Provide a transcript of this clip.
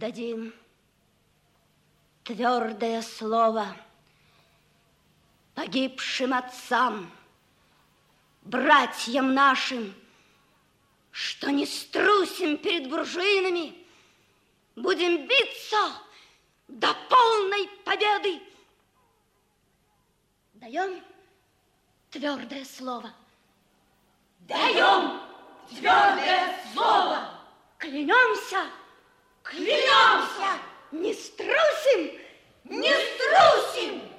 Дадим твердое слово погибшим отцам, братьям нашим, что не струсим перед буржуинами, будем биться до полной победы. Даем твердое слово? Даем твердое слово. Клянемся? Клянемся. Не струсим? Не струсим.